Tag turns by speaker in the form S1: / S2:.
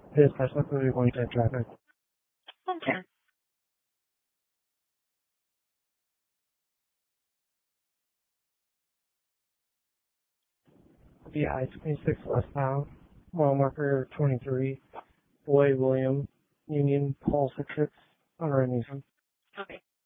S1: Yes, that's what we're going to traffic.
S2: Okay.
S1: The I-26 westbound, mile marker 23, Boy William, Union, Paul 66, on Nissan.
S2: Okay.